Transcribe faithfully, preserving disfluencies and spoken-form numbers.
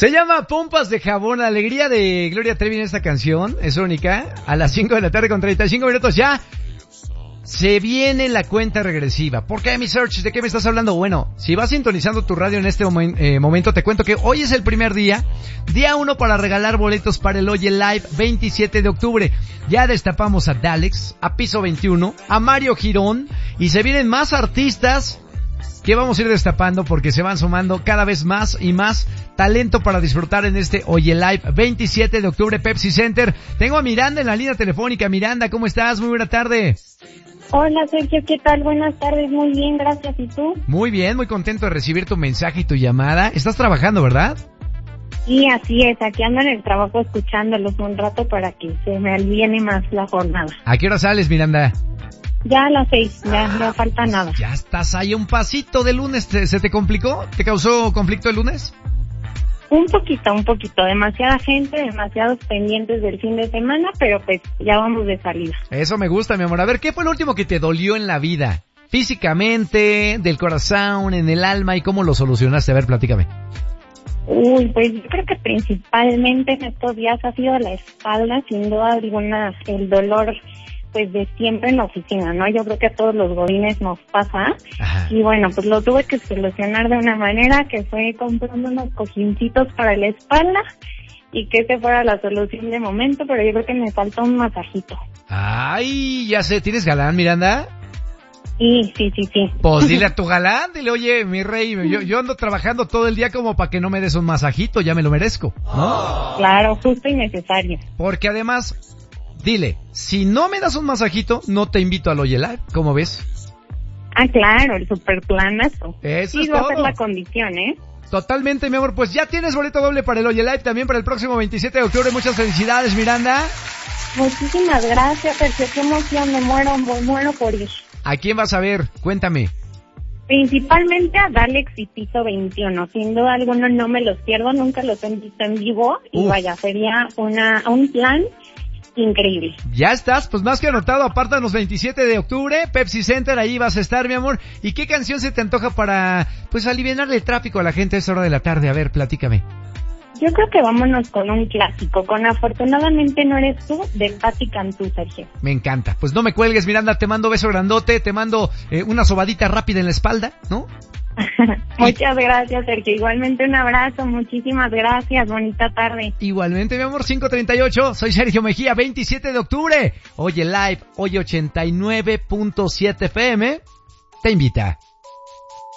Se llama Pompas de Jabón, la alegría de Gloria Trevi en esta canción, es única, a las cinco de la tarde con treinta y cinco minutos ya. Se viene la cuenta regresiva. ¿Por qué, mi Search? ¿De qué me estás hablando? Bueno, si vas sintonizando tu radio en este momen, eh, momento, te cuento que hoy es el primer día, día uno para regalar boletos para el Oye Live veintisiete de octubre. Ya destapamos a Dalex, a Piso veintiuno, a Mario Girón, y se vienen más artistas que vamos a ir destapando porque se van sumando cada vez más y más talento para disfrutar en este Oye Live veintisiete de octubre, Pepsi Center. Tengo a Miranda en la línea telefónica. Miranda, ¿cómo estás? Muy buena tarde. Hola Sergio, ¿qué tal? Buenas tardes, muy bien, gracias. ¿Y tú? Muy bien, muy contento de recibir tu mensaje y tu llamada. Estás trabajando, ¿verdad? Sí, así es, aquí ando en el trabajo escuchándolos un rato para que se me aliviene más la jornada. ¿A qué hora sales, Miranda? Ya a las seis, ya no falta nada. Ya estás ahí un pasito de lunes. ¿Se te complicó? ¿Te causó conflicto el lunes? Un poquito, un poquito. Demasiada gente, demasiados pendientes del fin de semana, pero pues ya vamos de salida. Eso me gusta, mi amor. A ver, ¿qué fue lo último que te dolió en la vida? Físicamente, del corazón, en el alma, ¿y cómo lo solucionaste? A ver, platícame. Uy, pues yo creo que principalmente en estos días ha sido la espalda, sin duda alguna, el dolor pues de siempre en la oficina, ¿no? Yo creo que a todos los godines nos pasa. Ajá. Y bueno, pues lo tuve que solucionar de una manera que fue comprando unos cojincitos para la espalda y que esa fuera la solución de momento, pero yo creo que me faltó un masajito. Ay, ya sé, ¿tienes galán, Miranda? Sí, sí, sí, sí. Pues dile a tu galán, dile, oye, mi rey, yo, yo ando trabajando todo el día como para que no me des un masajito, ya me lo merezco, ¿no? Claro, justo y necesario. Porque además, dile, si no me das un masajito, no te invito al Oye Live, ¿cómo ves? Ah, claro, el super planazo. Eso sí, es va todo. a ser la condición, ¿eh? Totalmente, mi amor, pues ya tienes boleto doble para el Oye Live, también para el próximo veintisiete de octubre, muchas felicidades, Miranda. Muchísimas gracias, Sergio, qué emoción, me muero, me muero por ir. ¿A quién vas a ver? Cuéntame. Principalmente a Dalex y Piso veintiuno, sin duda alguna no me los pierdo, nunca los he visto en vivo y Uf. vaya, sería una un plan increíble. Ya estás, pues más que anotado, apártanos veintisiete de octubre, Pepsi Center, ahí vas a estar, mi amor. ¿Y qué canción se te antoja para, pues, aliviarle el tráfico a la gente a esta hora de la tarde? A ver, platícame. Yo creo que vámonos con un clásico, con Afortunadamente No Eres Tú, de Patti Cantú, Sergio. Me encanta. Pues no me cuelgues, Miranda, te mando beso grandote, te mando eh, una sobadita rápida en la espalda, ¿no? Muchas gracias, Sergio. Igualmente un abrazo, muchísimas gracias, bonita tarde. Igualmente, mi amor, cinco treinta y ocho, soy Sergio Mejía, veintisiete de octubre. Oye Live, Oye ochenta y nueve punto siete F M, te invita.